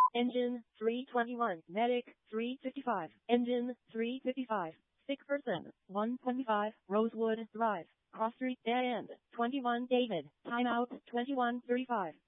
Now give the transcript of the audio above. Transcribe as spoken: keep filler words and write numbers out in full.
Engine three twenty-one. Medic three fifty-five. Engine three fifty-five. Sick person one twenty-five. Rosewood Drive. Cross Street Dead End. twenty-one David. Timeout twenty-one thirty-five.